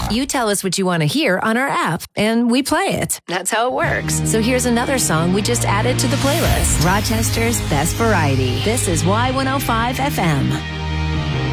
You tell us what you want to hear on our app, and we play it. That's how it works. So here's another song we just added to the playlist. Rochester's Best Variety. This is Y105 FM.